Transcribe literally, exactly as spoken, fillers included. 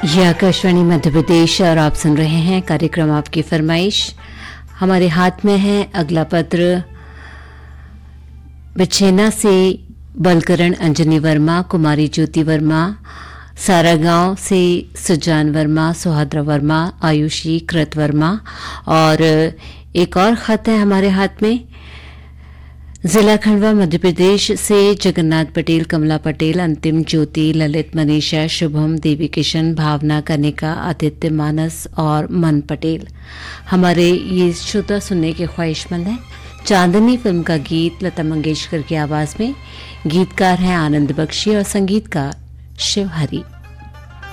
ये आकाशवाणी मध्य प्रदेश और आप सुन रहे हैं कार्यक्रम आपकी फरमाइश। हमारे हाथ में है अगला पत्र बिछेना से बलकरण अंजनी वर्मा, कुमारी ज्योति वर्मा, सारागांव से सुजान वर्मा, सुहाद्रा वर्मा, आयुषी कृत वर्मा और एक और खत है हमारे हाथ में जिला खंडवा मध्य प्रदेश से जगन्नाथ पटेल, कमला पटेल, अंतिम ज्योति, ललित, मनीषा, शुभम, देवी किशन, भावना, कनिका, आदित्य, मानस और मन पटेल। हमारे ये श्रोता सुनने के ख्वाहिशमंद हैं। चांदनी फिल्म का गीत लता मंगेशकर की आवाज में, गीतकार हैं आनंद बख्शी और संगीतकार शिव हरी।